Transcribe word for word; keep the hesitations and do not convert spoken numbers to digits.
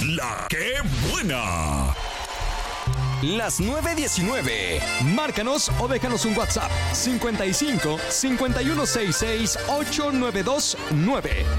La que buena. Las nueve diecinueve. Márcanos o déjanos un WhatsApp. cincuenta y cinco, cincuenta y uno sesenta y seis, ochenta y nueve veintinueve.